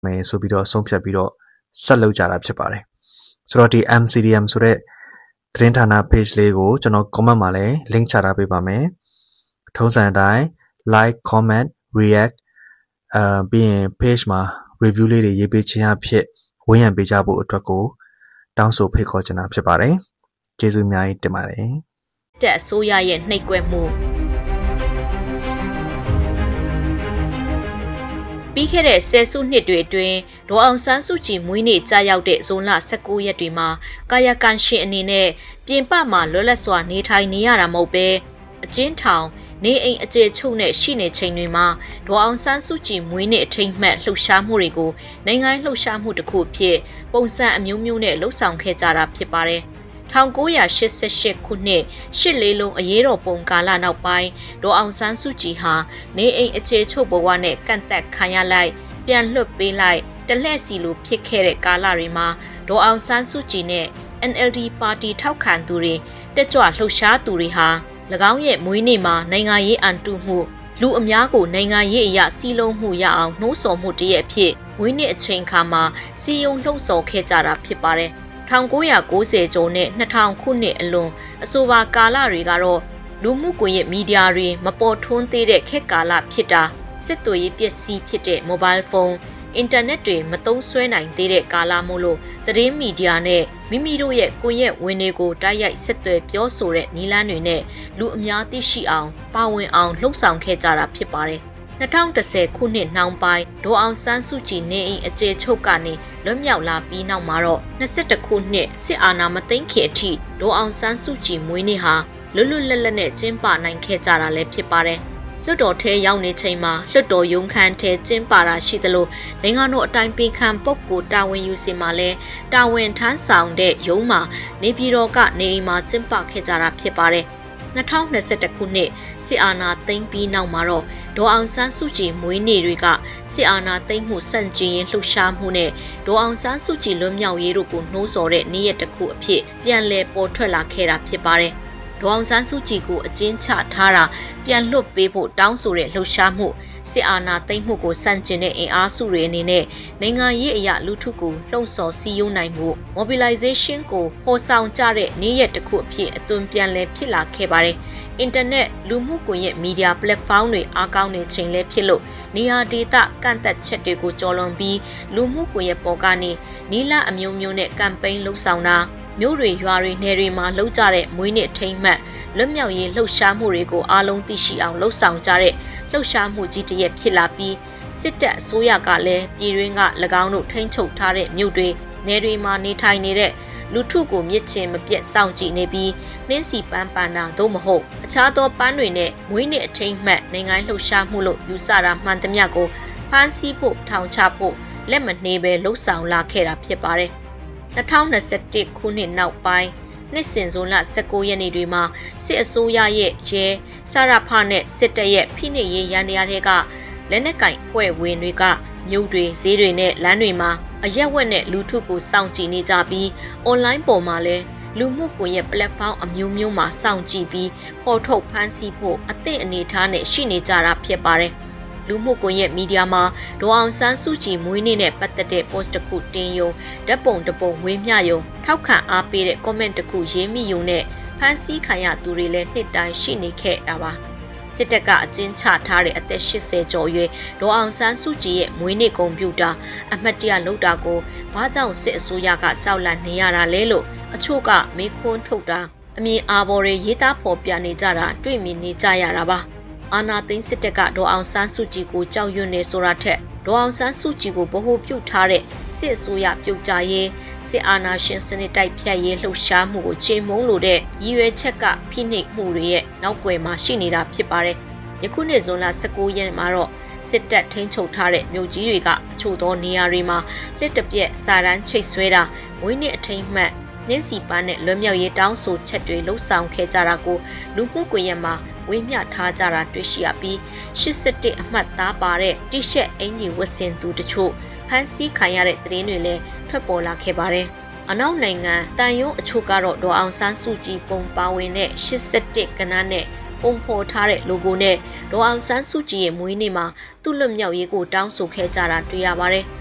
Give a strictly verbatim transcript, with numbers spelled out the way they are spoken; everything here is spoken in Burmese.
မယ်ဆိုပြီးတော့ဆုံးဖြတ်ပြီးတော့ဆက်လုပ်ကြတာဖြစ်ပါတယ်ဆိုတော့ဒီ M C D M ဆိုတဲ့သတင်းဌာန page လေးကိုကျွန်တော် comment မှာလည်း link ချထားပေးပါမယ်ထုံးစံအတိုင်း like comment react အာပြီးရင် page မှာ review လေးတွေရေးပေးခြင်းအဖြစ်ဝန်းရံပေးကြဖို့အတွက်ကိုတောင်းဆိုဖိတ်ခေါ်ချင်တာဖြစ်ပါတယ်ကျေးဇူးအများကြီးတင်ပါတယ်တက်အစိုးရရဲ့နှိပ်ကွက်မှုပြီးခဲ့တဲ့ဆယ်စုနှစ်တွေအတွင်းဒေါ်အောင်ဆန်းစုကြည်မွေးနေ့ကြာရောက်တဲ့ဇွန်လ၁၉ရက်တွေမှာကာယကံရှင်အနေနဲ့ပြင်ပမှာလွတ်လပ်စွာနေထိုင်နေရတာမဟုတ်ပဲအကျဉ်းထောင်နေအိမ်အကျယ်ချုပ်နဲ့ရှိနေချိန်တွေမှာဒေါ်အောင်ဆန်းစုကြည်မွေးနေ့အထိမ်းအမှတ်လှုပ်ရှားမှုတွေကိုနိုင်ငံလှုပ်ရှားမှုတစ်ခုအဖြစ်ပုံစံအမျိုးမျိုးနဲ့လှုပ်ဆောင်ခဲ့ကြတာဖြစ်ပါတယ်၁၉၈၈ခုနှစ်ရှစ်လေးလုံးအရေးတော်ပုံကာလနောက်ပိုင်းဒေါ်အောင်ဆန်းစုကြည်ဟာနေအိမ်အခြေချုပ်ဘဝနဲ့ကန့်သက်ခံရလိုက်ပြန်လွှတ်ပေးလိုက်တလှည့်စီလိုဖြစ်ခဲ့တဲ့ကာလတွေမှာဒေါ်အောင်ဆန်းစုကြည်နဲ့ N L D ပါတီထောက်ခံသူတွေတက်ကြွလှုပ်ရှားသူတွေဟာ၎င်းရဲ့မွေးနေ့မှာနိုင်ငံရေးအန်တုမှုလူအများကိုနိုင်ငံရေးအရာစီးလုံးမှုရအောင်နှိုးဆော်မှုတည်းအဖြစ်မွေးနေ့အချိန်ခါမှာစီယုံလှုံ့ဆော်ခဲ့ကြတာဖြစ်ပါတယ်၁၉၉၀ကျော်နဲ့၂၀၀၀ခုနှစ်အလွန်အဆိုပါကာလတွေကတော့လူမှုကွန်ရက်မီဒီယာတွေမပေါ်ထွန်းသေးတဲ့ခေတ်ကာလဖြစ်တာစစ်သွေးရေးပစ္စည်းဖြစ်တဲ့ mobile phone အင်တာနက်တွေမသုံးစွဲနိုင်သေးတဲ့ကာလမို့လို့သတင်းမီဒီယာနဲ့မိမိတို့ရဲ့ကွန်ရက်ဝင်တွေကိုတိုက်ရိုက်ဆက်သွယ်ပြောဆိုတဲ့နည်းလမ်းတွေနဲ့လူအများသိရှိအောင်ပါဝင်အောင်လှုံ့ဆော်ခဲ့ကြတာဖြစ်ပါတယ်၂၀၁၀ခုနှစ်နှောင်းပိုင်းဒေါ်အောင်ဆန်းစုကြည်နေအိမ်အကျယ်ချုပ်ကနေလွတ်မြောက်လာပြီးနောက်မှာတော့၂၁ခုနှစ်စစ်အာဏာမသိမ်းခင်အထိဒေါ်အောင်ဆန်းစုကြည်မွေးနေ့ဟာလွတ်လွတ်လပ်လပ်နဲ့ကျင်းပနိုင်ခဲ့ကြတာလည်းဖြစ်ပါတယ်။လွတ်တော်ထဲရောက်နေချိန်မှာလွတ်တော်ရုံးခန်းထဲကျင်းပတာရှိသလိုနိုင်ငံတော်အတိုင်ပင်ခံပုဂ္ဂိုလ်တာဝန်ယူစီမှာလဲတာဝန်ထမ်းဆောင်တဲ့ရုံးမှာနေပြည်တော်ကနေအိမ်မှာကျင်းပခဲ့ကြတာဖြစ်ပါတယ်။၂၀၂၁ခုနှစ်စစ်အာဏာသိမ်းပြီးနောက်မှာတော့ဒေါ်အောင်ဆန်းစုကြည်မွေးနေ့တွေကစစ်အာဏာသိမ်းမှုစန့်ကျင်ရေးလှုပ်ရှားမှုနဲ့ဒေါ်အောင်ဆန်းစုကြည်လွတ်မြောက်ရေးတို့ကိုနှိုးဆော်တဲ့နေ့ရက်တစ်ခုအဖြစ်ပြန်လည်ပေါ်ထွက်လာခဲ့တာဖြစ်ပါတယ်။ဒေါ်အောင်ဆန်းစုကြည်ကိုအကျဉ်းချထားတာပြန်လွတ်ပေးဖို့တောင်းဆိုတဲ့လှုပ်ရှားမှုစစ်အာဏာသိမ်းမှုကိုစန့်ကျင်တဲ့အင်အားစုတွေအနေနဲ့နိုင်ငံရေးအရာလူထုကိုလှုံ့ဆော်စည်းရုံးနိုင်မှု mobilization ကိုပေါ်ဆောင်ကြတဲ့နေ့ရက်တစ်ခုအဖြစ်အသွင်ပြန်လည်ဖြစ်လာခဲ့ပါတယ်။အင်တာနက်လူမှုကွန်ရက်မီဒီယာ platform တွေအားကောင်းနေချိန်လဲဖြစ်လို့နေရာဒေသကန့်သက်ချက်တွေကိုကျော်လွန်ပြီးလူမှုကွန်ရက်ပေါ်ကနေနီလာအမျိုးမျိုးနဲ့ကမ်ပိန်းလှုပ်ဆောင်တာမြို့တွေရွာတွေနယ်တွေမှာလှုပ်ကြတဲ့မွေးနေ့ထိမ်းမှတ်လွတ်မြောက်ရေးလှုပ်ရှားမှုတွေကိုအားလုံးသိရှိအောင်လှုပ်ဆောင်ကြတဲ့လှုပ်ရှားမှုကြီးတစ်ရပ်ဖြစ်လာပြီးစစ်တပ်အစိုးရကလည်းပြည်တွင်းက၎င်းတို့ထိန်းချုပ်ထားတဲ့မြို့တွေနယ်တွေမှာနေထိုင်နေတဲ့လူထုကိုမြစ်ချင်းမပြတ်စောင့်ကြည့်နေပြီးနှင်းစီပန်းပန်းတာသို့မဟုတ်အခြားသောပန်းတွေနဲ့မွေးနေ့အထိမ်းမှတ်နိုင်ငံလှုပ်ရှားမှုလို့ယူဆတာမှန်သမျှကိုဖမ်းဆီးဖို့ထောင်ချဖို့လက်မနှေးပဲလှုပ်ဆောင်လာခဲ့တာဖြစ်ပါတယ်၂၀၂၁ခုနှစ်နောက်ပိုင်းနှစ်စဉ်ဇွန်လ၁၉ရက်နေ့တွေမှာစစ်အစိုးရရဲ့ရဲစရဖနဲ့စစ်တပ်ရဲ့ဖိနှိပ်ရေးရန်တရားတွေကလက်နက်ကင်ဖွဲ့ဝင်တွေကမြို့တွေဈေးတွေနဲ့လမ်းတွေမှာအရက်ဝက်နဲ့လူထုကိုစောင့်ကြည့်နေကြပြီးအွန်လိုင်းပေါ်မှာလည်းလူမှုကွန်ရက် platform အမျိုးမျိုးမှာစောင့်ကြည့်ပြီးပေါ်ထုတ်ဖမ်းဆီးဖို့အသင့်အနေထားနဲ့ရှိနေကြတာဖြစ်ပါတယ်လူမှုကွန်ရက်မီဒီယာမှာဒေါ်အောင်ဆန်းစုကြည်မွေးနေ့နဲ့ပတ်သက်တဲ့ post တစ်ခုတင်ယုံဓာတ်ပုံတစ်ပုံဝေမျှယုံထောက်ခံအားပေးတဲ့ comment တစ်ခုရေးမိယုံနဲ့ဖမ်းဆီးခံရသူတွေလည်းနှစ်တိုင်းရှိနေခဲ့တာပါစစ်တပ်ကအကျဉ်းချထားတဲ့အသက်၈၀ကျော်အရွယ်ဒေါ်အောင်ဆန်းစုကြည်ရဲ့မွေးနေ့ကွန်ပျူတာအမှတ်တရလုပ်တာကိုဘာကြောင့်စစ်အစိုးရကကြောက်လန့်နေရတာလဲလို့အချို့ကမေးခွန်းထုတ်တာအမြင်အာဘော်တွေရေးသားဖော်ပြနေကြတာတွေ့မြင်နေကြရတာပါအာနာသိန်းစစ်တပ်ကဒေါ်အောင်ဆန်းစုကြည်ကိုကြောက်ရွံ့နေဆိုတာထက်ဒေါ်အောင်ဆန်းစုကြည်ကိုဗဟိုပြုထားတဲ့စစ်အစိုးရပြုတ်ကြရေးစစ်အာဏာရှင်စနစ်တိုက်ဖြတ်ရေးလှုပ်ရှားမှုကိုချိန်မုံလို့တဲ့ရည်ရွယ်ချက်ကဖိနှိပ်မှုတွေရဲ့နောက်ွယ်မှာရှိနေတာဖြစ်ပါတယ်။ယခုနှစ်ဇွန်လ၁၉ရက်မှာတော့စစ်တပ်ထိန်းချုပ်ထားတဲ့မြို့ကြီးတွေကအချို့သောနေရာတွေမှာလက်တပြက်စာတန်းချိတ်ဆွဲတာဝင်းနှစ်အထိမ်းမှတ်နှင်းစီပန်းနဲ့လွတ်မြောက်ရေးတောင်းဆိုချက်တွေလှုပ်ဆောင်ခဲ့ကြတာကိုလူမှုကွန်ရက်မှာဝေမျှထားကြတာတွေ့ရှိရပြီး၈၁အမှတ်သားပါတဲ့တီရှက်အင်ဂျီဝတ်ဆင်သူတချို့ဖမ်းဆီးခံရတဲ့သတင်းတွေလည်းထွက်ပေါ်လာခဲ့ပါတယ်။အနောက်နိုင်ငံတန်ယုံအချို့ကတော့ဒေါ်အောင်ဆန်းစုကြည်ပုံပါဝင်တဲ့၈၁ကဏ္ဍနဲ့ပုံဖော်ထားတဲ့ logo နဲ့ဒေါ်အောင်ဆန်းစုကြည်ရဲ့မွေးနေ့မှာသူ့လွတ်မြောက်ရေးကိုတောင်းဆိုခဲ့ကြတာတွေ့ရပါတယ်။